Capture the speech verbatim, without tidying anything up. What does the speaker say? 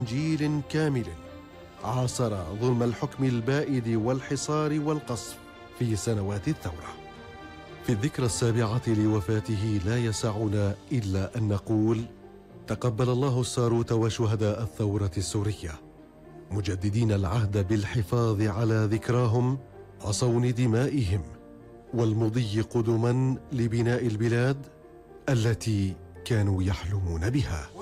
جيل كامل عاصر ظلم الحكم البائد والحصار والقصف في سنوات الثورة. في الذكرى السابعة لوفاته لا يسعنا إلا أن نقول: تقبل الله الساروت وشهداء الثورة السورية، مجددين العهد بالحفاظ على ذكراهم وصون دمائهم والمضي قدما لبناء البلاد التي كانوا يحلمون بها.